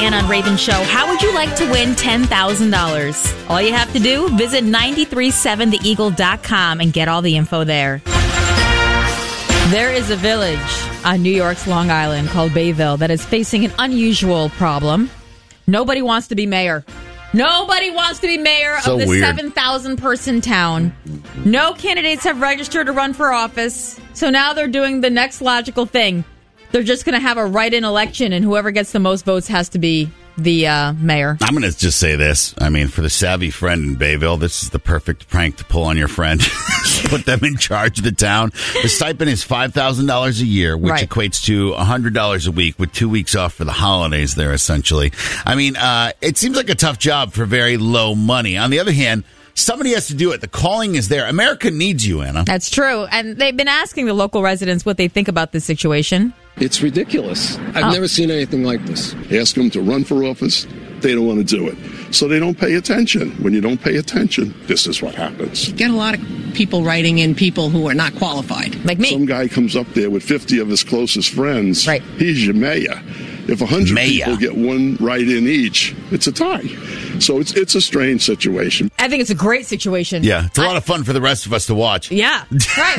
Anna and Raven Show. How would you like to win $10,000? All you have to do, visit 937theeagle.com and get all the info there. There is a village on New York's Long Island called Bayville that is facing an unusual problem. Nobody wants to be mayor. Nobody wants to be mayor of the 7,000-person town. No candidates have registered to run for office. So now they're doing the next logical thing. They're just going to have a write-in election, and whoever gets the most votes has to be the mayor. I'm going to just say this. I mean, for the savvy friend in Bayville, this is the perfect prank to pull on your friend. Put them in charge of the town. The stipend is $5,000 a year, which equates to $100 a week with 2 weeks off for the holidays there, essentially. I mean, it seems like a tough job for very low money. On the other hand, somebody has to do it. The calling is there. America needs you, Anna. That's true. And they've been asking the local residents what they think about this situation. It's ridiculous. I've never seen anything like this. Ask them to run for office. They don't want to do it. So they don't pay attention. When you don't pay attention, this is what happens. You get a lot of people writing in people who are not qualified. Like me. Some guy comes up there with 50 of his closest friends. Right. He's your mayor. If 100 people get one write-in each, it's a tie. So it's a strange situation. I think it's a great situation. Yeah, it's a lot of fun for the rest of us to watch. Yeah, right.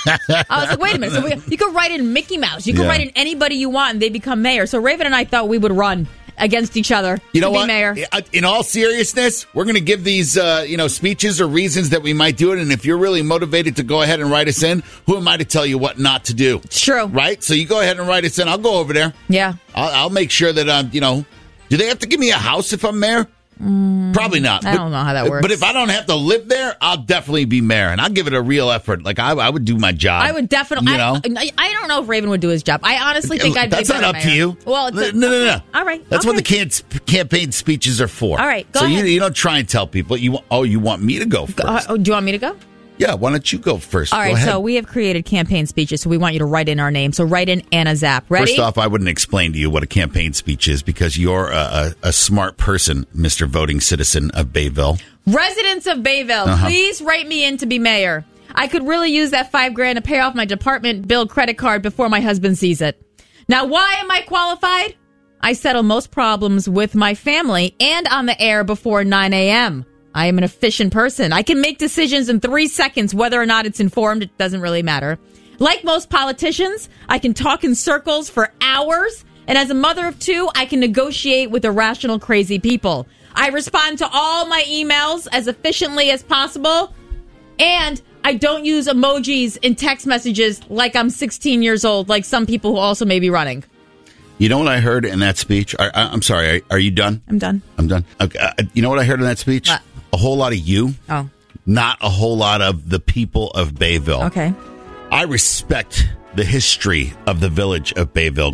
I was like, wait a minute. So you could write in Mickey Mouse. You could write in anybody you want, and they become mayor. So Raven and I thought we would run against each other to be mayor. In all seriousness, we're going to give these speeches or reasons that we might do it. And if you're really motivated to go ahead and write us in, who am I to tell you what not to do? It's true. Right? So you go ahead and write us in. I'll go over there. Yeah. I'll make sure that, do they have to give me a house if I'm mayor? Probably not. I don't know how that works. But if I don't have to live there, I'll definitely be mayor, and I'll give it a real effort. Like I would do my job. I would definitely. I don't know if Raven would do his job. I honestly think I'd. That's be not up mayor. to you. Well, no. All right. That's what the campaign speeches are for. All right. Go ahead. You don't try and tell people. You want me to go first? Do you want me to go? Yeah, why don't you go first? All right, so we have created campaign speeches, so we want you to write in our name. So write in Anna Zapp. Ready? First off, I wouldn't explain to you what a campaign speech is because you're a smart person, Mr. Voting Citizen of Bayville. Residents of Bayville, please write me in to be mayor. I could really use that $5,000 to pay off my department bill credit card before my husband sees it. Now, why am I qualified? I settle most problems with my family and on the air before 9 a.m. I am an efficient person. I can make decisions in 3 seconds. Whether or not it's informed, it doesn't really matter. Like most politicians, I can talk in circles for hours. And as a mother of two, I can negotiate with irrational, crazy people. I respond to all my emails as efficiently as possible. And I don't use emojis in text messages like I'm 16 years old, like some people who also may be running. You know what I heard in that speech? I'm sorry. Are you done? I'm done. Okay. You know what I heard in that speech? What? A whole lot of you. Oh. Not a whole lot of the people of Bayville. Okay. I respect the history of the village of Bayville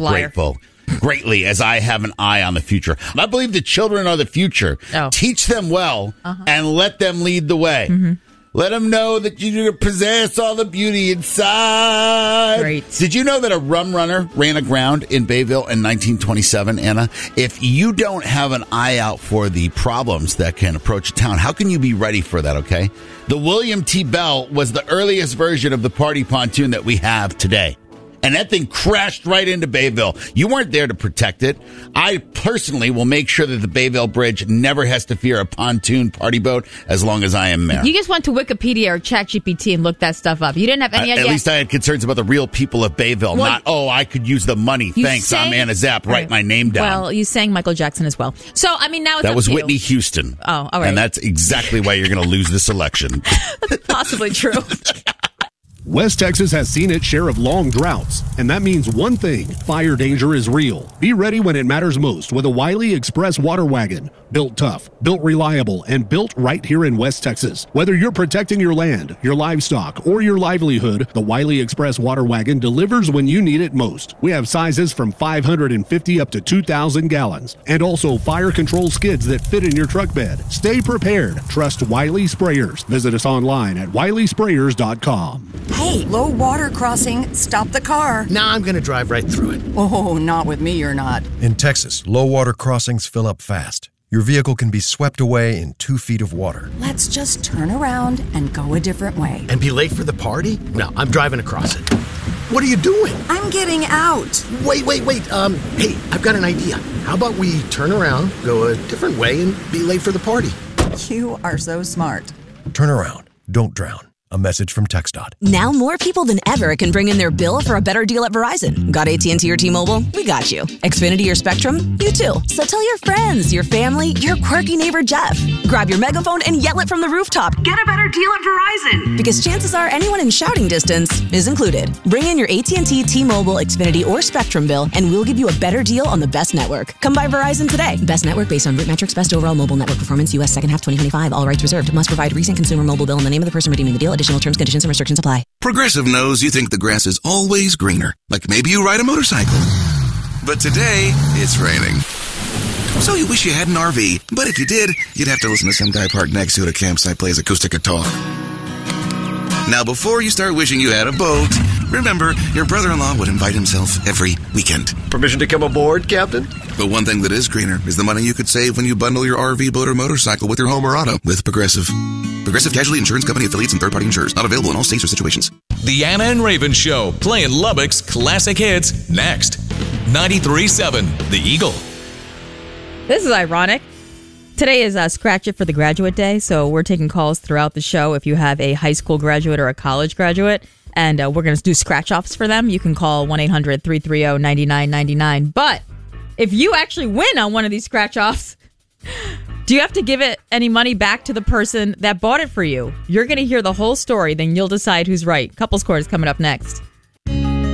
greatly, as I have an eye on the future. I believe the children are the future. Oh. Teach them well and let them lead the way. Mm-hmm. Let them know that you possess all the beauty inside. Great. Did you know that a rum runner ran aground in Bayville in 1927, Anna? If you don't have an eye out for the problems that can approach a town, how can you be ready for that, okay? The William T. Bell was the earliest version of the party pontoon that we have today. And that thing crashed right into Bayville. You weren't there to protect it. I personally will make sure that the Bayville Bridge never has to fear a pontoon party boat as long as I am mayor. You just went to Wikipedia or ChatGPT and looked that stuff up. You didn't have any idea. At least I had concerns about the real people of Bayville, not, I could use the money. Thanks, I'm Anna Zapp. Write my name down. Well, you sang Michael Jackson as well. So, I mean, now it's That was up to Whitney you. Houston. Oh, all right. And that's exactly why you're going to lose this election. That's possibly true. West Texas has seen its share of long droughts, and that means one thing: fire danger is real. Be ready when it matters most with a Wiley Express water wagon. Built tough, built reliable, and built right here in West Texas. Whether you're protecting your land, your livestock, or your livelihood, the Wiley Express water wagon delivers when you need it most. We have sizes from 550 up to 2,000 gallons, and also fire control skids that fit in your truck bed. Stay prepared. Trust Wiley Sprayers. Visit us online at wileysprayers.com. Hey, low water crossing. Stop the car. Nah, I'm going to drive right through it. Oh, not with me, you're not. In Texas, low water crossings fill up fast. Your vehicle can be swept away in 2 feet of water. Let's just turn around and go a different way. And be late for the party? No, I'm driving across it. What are you doing? I'm getting out. Wait. Hey, I've got an idea. How about we turn around, go a different way, and be late for the party? You are so smart. Turn around. Don't drown. A message from TxDOT. Now more people than ever can bring in their bill for a better deal at Verizon. Got AT&T or T-Mobile? We got you. Xfinity or Spectrum? You too. So tell your friends, your family, your quirky neighbor Jeff. Grab your megaphone and yell it from the rooftop. Get a better deal at Verizon. Because chances are anyone in shouting distance is included. Bring in your AT&T, T-Mobile, Xfinity, or Spectrum bill, and we'll give you a better deal on the best network. Come by Verizon today. Best network based on root metrics, best overall mobile network performance, U.S. second half 2025. All rights reserved. Must provide recent consumer mobile bill and the name of the person redeeming the deal. Additional terms, conditions, and restrictions apply. Progressive knows you think the grass is always greener. Like maybe you ride a motorcycle. But today, it's raining. So you wish you had an RV. But if you did, you'd have to listen to some guy parked next to it at a campsite plays acoustic guitar. Now, before you start wishing you had a boat, remember, your brother-in-law would invite himself every weekend. Permission to come aboard, Captain? But one thing that is greener is the money you could save when you bundle your RV, boat, or motorcycle with your home or auto with Progressive. Progressive Casualty Insurance Company affiliates and third-party insurers. Not available in all states or situations. The Anna and Raven Show, playing Lubbock's classic hits next. 93.7 The Eagle. This is ironic. Today is Scratch It for the Graduate Day, so we're taking calls throughout the show. If you have a high school graduate or a college graduate, and we're going to do scratch-offs for them, you can call 1-800-330-9999. But if you actually win on one of these scratch-offs, do you have to give it any money back to the person that bought it for you? You're going to hear the whole story, then you'll decide who's right. Couple scores coming up next.